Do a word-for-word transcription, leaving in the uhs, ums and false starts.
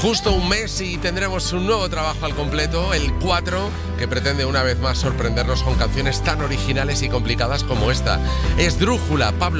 Justo un mes y tendremos un nuevo trabajo al completo, el cuatro, que pretende una vez más sorprendernos con canciones tan originales y complicadas como esta. Esdrújula, Pablo